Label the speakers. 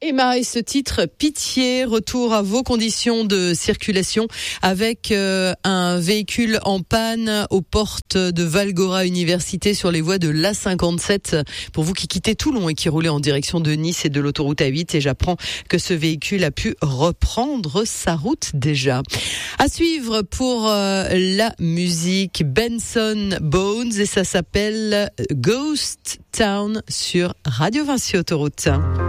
Speaker 1: Emma et ce titre Pitié, retour à vos conditions de circulation avec un véhicule en panne aux portes de Valgora Université sur les voies de l'A57 pour vous qui quittez Toulon et qui roulez en direction de Nice et de l'autoroute A8, et j'apprends que ce véhicule a pu reprendre sa route déjà. À suivre pour la musique, Benson Bones, et ça s'appelle Ghost Town sur Radio Vinci Autoroute.